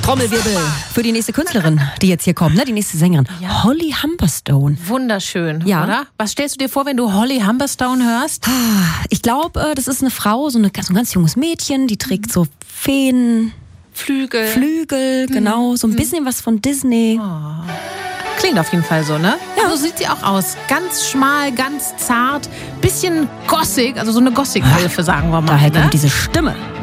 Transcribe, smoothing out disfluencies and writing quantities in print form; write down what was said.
Trommelwirbel für die nächste Künstlerin, die jetzt hier kommt, ne? Die nächste Sängerin. Ja. Holly Humberstone. Wunderschön, Ja. oder? Was stellst du dir vor, wenn du Holly Humberstone hörst? Ich glaube, das ist eine Frau, so ein ganz junges Mädchen, die trägt so Flügel, genau, so ein bisschen was von Disney. Klingt auf jeden Fall so, ne? Ja. So sieht sie auch aus. Ganz schmal, ganz zart, bisschen Gothic, also so eine Gothic-Hilfe, sagen wir mal. Daher ne? kommt diese Stimme.